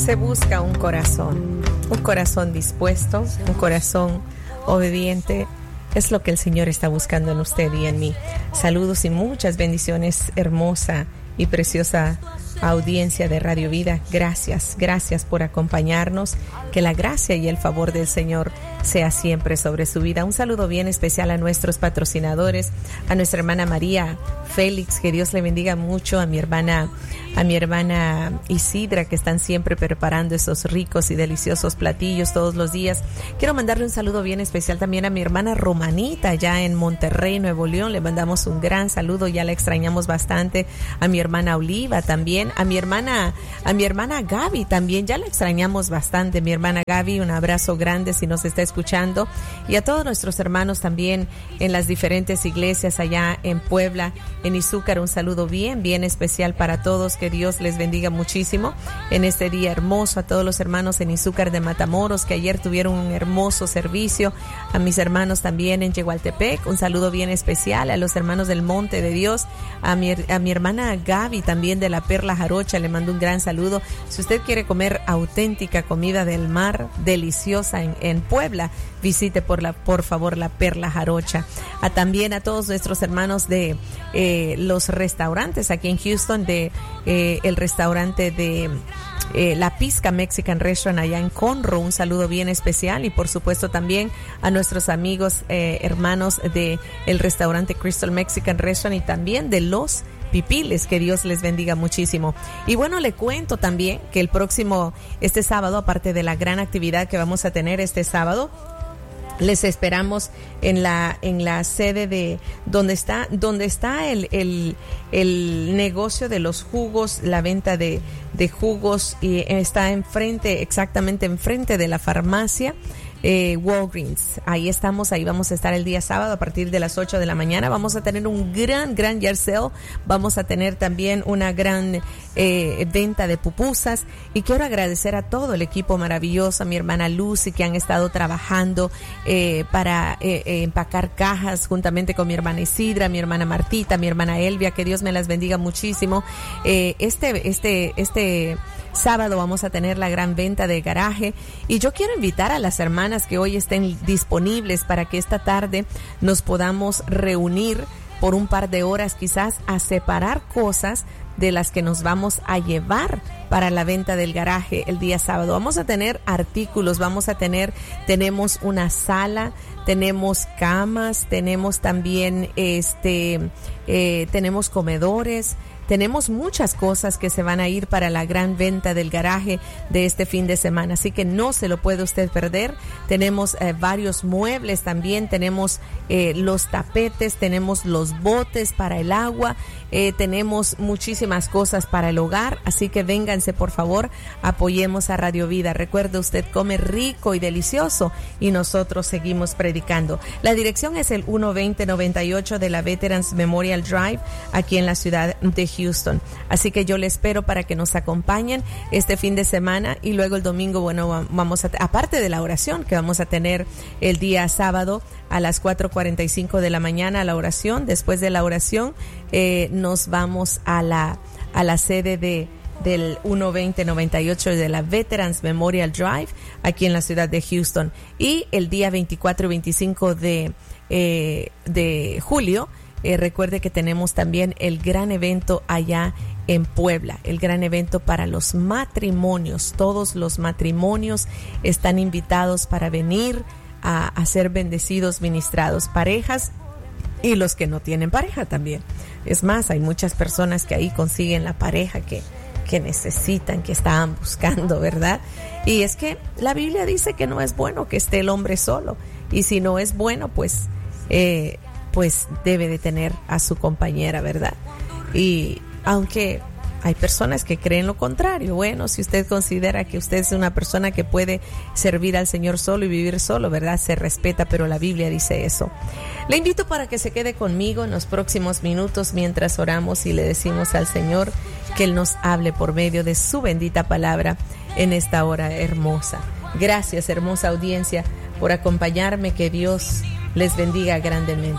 Se busca un corazón dispuesto, un corazón obediente. Es lo que el Señor está buscando en usted y en mí. Saludos y muchas bendiciones, hermosa y preciosa audiencia de Radio Vida. Gracias por acompañarnos. Que la gracia y el favor del Señor sea siempre sobre su vida. Un saludo bien especial a nuestros patrocinadores, a nuestra hermana María Félix, que Dios le bendiga mucho, a mi hermana Isidra, que están siempre preparando esos ricos y deliciosos platillos todos los días. Quiero mandarle un saludo bien especial también a mi hermana Romanita, allá en Monterrey, Nuevo León. Le mandamos un gran saludo, ya la extrañamos bastante. A mi hermana Oliva también, a mi hermana Gaby también, ya la extrañamos bastante. Mi hermana Gaby, un abrazo grande si nos está escuchando, y a todos nuestros hermanos también en las diferentes iglesias allá en Puebla, en Izúcar, un saludo bien especial para todos. Que Dios les bendiga muchísimo en este día hermoso. A todos los hermanos en Izúcar de Matamoros, que ayer tuvieron un hermoso servicio. A mis hermanos también en Yehualtepec, un saludo bien especial. A los hermanos del Monte de Dios, a mi hermana Gaby también de la Perla Jarocha, le mando un gran saludo. Si usted quiere comer auténtica comida del mar, deliciosa en Puebla, visite por favor la Perla Jarocha. También a todos nuestros hermanos de los restaurantes aquí en Houston, de el restaurante de La Pizca Mexican Restaurant allá en Conroe, un saludo bien especial. Y por supuesto también a nuestros amigos hermanos de el restaurante Crystal Mexican Restaurant y también de Los Pipiles, que Dios les bendiga muchísimo. Y bueno, le cuento también que este sábado, aparte de la gran actividad que vamos a tener este sábado, les esperamos en la sede de donde está el negocio de los jugos, la venta de jugos, y está exactamente enfrente de la farmacia Walgreens. Ahí estamos, ahí vamos a estar el día sábado a partir de las 8 de la mañana. Vamos a tener un gran yard sale. Vamos a tener también una gran venta de pupusas, y quiero agradecer a todo el equipo maravilloso, a mi hermana Lucy, que han estado trabajando para empacar cajas juntamente con mi hermana Isidra, mi hermana Martita, mi hermana Elvia, que Dios me las bendiga muchísimo. Este sábado vamos a tener la gran venta de garaje, y yo quiero invitar a las hermanas que hoy estén disponibles para que esta tarde nos podamos reunir por un par de horas, quizás a separar cosas de las que nos vamos a llevar para la venta del garaje el día sábado. Vamos a tener artículos, tenemos una sala, tenemos camas, tenemos también tenemos comedores. Tenemos muchas cosas que se van a ir para la gran venta del garaje de este fin de semana, así que no se lo puede usted perder. Tenemos varios muebles también, tenemos los tapetes, tenemos los botes para el agua, tenemos muchísimas cosas para el hogar, así que vénganse por favor, apoyemos a Radio Vida. Recuerde, usted come rico y delicioso y nosotros seguimos predicando. La dirección es el 12098 de la Veterans Memorial Drive, aquí en la ciudad de Houston. Así que yo le espero para que nos acompañen este fin de semana, y luego el domingo, bueno, vamos aparte de la oración que vamos a tener el día sábado a las 4:45 de la mañana, la oración. Después de la oración nos vamos a la sede del 12098 de la Veterans Memorial Drive aquí en la ciudad de Houston, y el día 24 y 25 de julio recuerde que tenemos también el gran evento allá en Puebla, el gran evento para los matrimonios. Todos los matrimonios están invitados para venir a ser bendecidos, ministrados, parejas y los que no tienen pareja también. Es más, hay muchas personas que ahí consiguen la pareja que necesitan, que estaban buscando, ¿verdad? Y es que la Biblia dice que no es bueno que esté el hombre solo, y si no es bueno, pues debe de tener a su compañera, ¿verdad? Y aunque hay personas que creen lo contrario, bueno, si usted considera que usted es una persona que puede servir al Señor solo y vivir solo, ¿verdad? Se respeta, pero la Biblia dice eso. Le invito para que se quede conmigo en los próximos minutos mientras oramos y le decimos al Señor que Él nos hable por medio de su bendita palabra en esta hora hermosa. Gracias, hermosa audiencia, por acompañarme. Que Dios les bendiga grandemente.